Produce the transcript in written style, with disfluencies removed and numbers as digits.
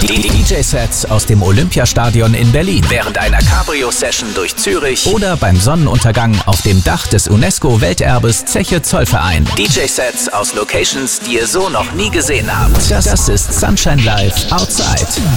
Die DJ-Sets aus dem Olympiastadion in Berlin, während einer Cabrio-Session durch Zürich oder beim Sonnenuntergang auf dem Dach des UNESCO-Welterbes Zeche Zollverein. DJ-Sets aus Locations, die ihr so noch nie gesehen habt. Das ist Sunshine Live Outside.